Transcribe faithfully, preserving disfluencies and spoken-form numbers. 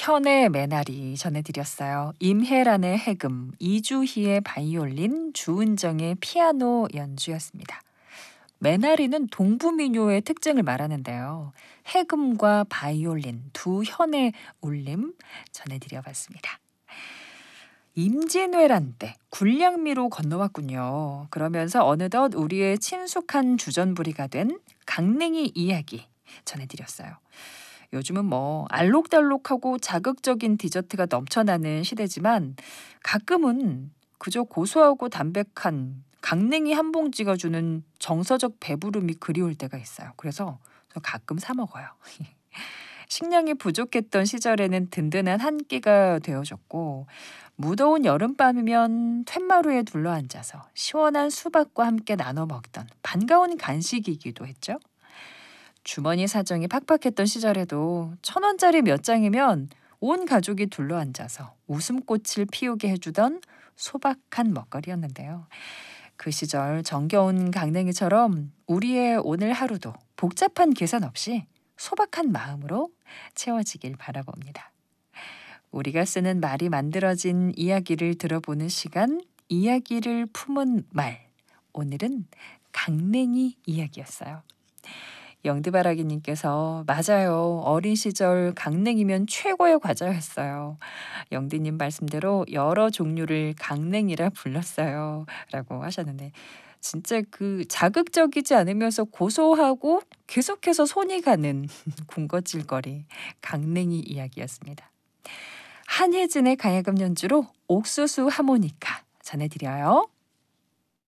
현의 메나리 전해드렸어요. 임혜란의 해금, 이주희의 바이올린, 주은정의 피아노 연주였습니다. 메나리는 동부민요의 특징을 말하는데요. 해금과 바이올린 두 현의 울림 전해드려봤습니다. 임진왜란 때 군량미로 건너왔군요. 그러면서 어느덧 우리의 친숙한 주전부리가 된 강냉이 이야기 전해드렸어요. 요즘은 뭐 알록달록하고 자극적인 디저트가 넘쳐나는 시대지만 가끔은 그저 고소하고 담백한 강냉이 한 봉지가 주는 정서적 배부름이 그리울 때가 있어요. 그래서 저 가끔 사 먹어요. 식량이 부족했던 시절에는 든든한 한 끼가 되어줬고 무더운 여름밤이면 툇마루에 둘러앉아서 시원한 수박과 함께 나눠 먹던 반가운 간식이기도 했죠. 주머니 사정이 팍팍했던 시절에도 천 원짜리 몇 장이면 온 가족이 둘러앉아서 웃음꽃을 피우게 해주던 소박한 먹거리였는데요. 그 시절 정겨운 강냉이처럼 우리의 오늘 하루도 복잡한 계산 없이 소박한 마음으로 채워지길 바라봅니다. 우리가 쓰는 말이 만들어진 이야기를 들어보는 시간, 이야기를 품은 말. 오늘은 강냉이 이야기였어요. 영드바라기님께서 맞아요. 어린 시절 강냉이면 최고의 과자였어요. 영디님 말씀대로 여러 종류를 강냉이라 불렀어요. 라고 하셨는데 진짜 그 자극적이지 않으면서 고소하고 계속해서 손이 가는 군것질거리 강냉이 이야기였습니다. 한혜진의 가야금 연주로 옥수수 하모니카 전해드려요.